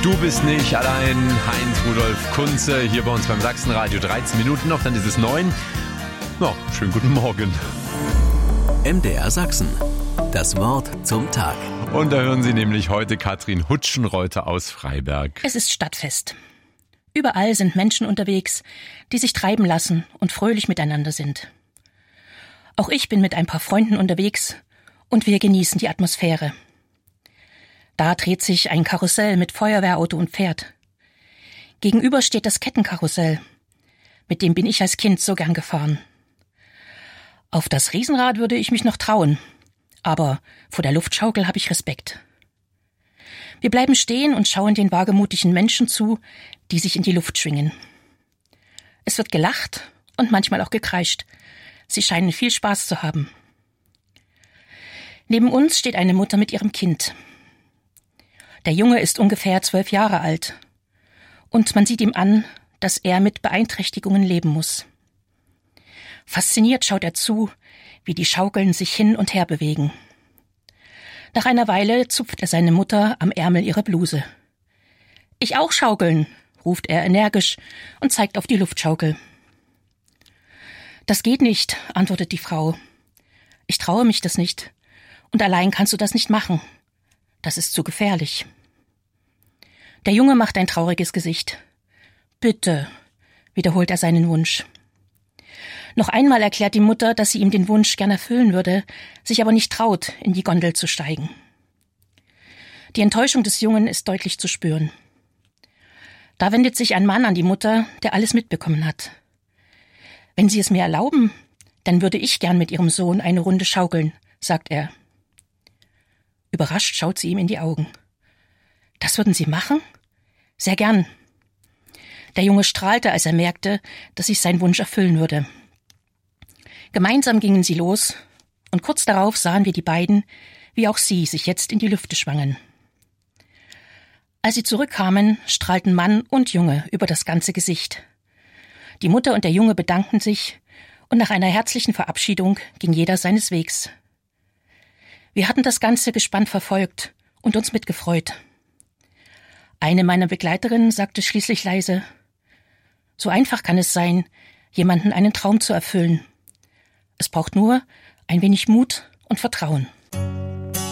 Du bist nicht allein, Heinz-Rudolf Kunze, hier bei uns beim Sachsenradio. 13 Minuten noch, dann ist es 9. Ja, schönen guten Morgen. MDR Sachsen. Das Wort zum Tag. Und da hören Sie nämlich heute Katrin Hutschenreuter aus Freiberg. Es ist Stadtfest. Überall sind Menschen unterwegs, die sich treiben lassen und fröhlich miteinander sind. Auch ich bin mit ein paar Freunden unterwegs und wir genießen die Atmosphäre. Da dreht sich ein Karussell mit Feuerwehrauto und Pferd. Gegenüber steht das Kettenkarussell. Mit dem bin ich als Kind so gern gefahren. Auf das Riesenrad würde ich mich noch trauen, aber vor der Luftschaukel habe ich Respekt. Wir bleiben stehen und schauen den wagemutigen Menschen zu, die sich in die Luft schwingen. Es wird gelacht und manchmal auch gekreischt. Sie scheinen viel Spaß zu haben. Neben uns steht eine Mutter mit ihrem Kind. Der Junge ist ungefähr 12 Jahre alt. Und man sieht ihm an, dass er mit Beeinträchtigungen leben muss. Fasziniert schaut er zu, wie die Schaukeln sich hin und her bewegen. Nach einer Weile zupft er seine Mutter am Ärmel ihrer Bluse. »Ich auch schaukeln«, ruft er energisch und zeigt auf die Luftschaukel. »Das geht nicht«, antwortet die Frau. »Ich traue mich das nicht. Und allein kannst du das nicht machen. Das ist zu gefährlich.« Der Junge macht ein trauriges Gesicht. »Bitte«, wiederholt er seinen Wunsch. Noch einmal erklärt die Mutter, dass sie ihm den Wunsch gern erfüllen würde, sich aber nicht traut, in die Gondel zu steigen. Die Enttäuschung des Jungen ist deutlich zu spüren. Da wendet sich ein Mann an die Mutter, der alles mitbekommen hat. »Wenn Sie es mir erlauben, dann würde ich gern mit Ihrem Sohn eine Runde schaukeln«, sagt er. Überrascht schaut sie ihm in die Augen. »Das würden Sie machen?« »Sehr gern.« Der Junge strahlte, als er merkte, dass sich sein Wunsch erfüllen würde. Gemeinsam gingen sie los, und kurz darauf sahen wir die beiden, wie auch sie sich jetzt in die Lüfte schwangen. Als sie zurückkamen, strahlten Mann und Junge über das ganze Gesicht. Die Mutter und der Junge bedankten sich, und nach einer herzlichen Verabschiedung ging jeder seines Wegs. Wir hatten das Ganze gespannt verfolgt und uns mitgefreut. Eine meiner Begleiterinnen sagte schließlich leise: »So einfach kann es sein, jemanden einen Traum zu erfüllen. Es braucht nur ein wenig Mut und Vertrauen.«